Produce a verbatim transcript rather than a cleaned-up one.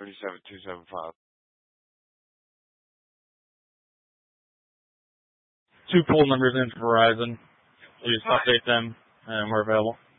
three seven two seven five. Two pool numbers in for Verizon. Please update them, and we're available.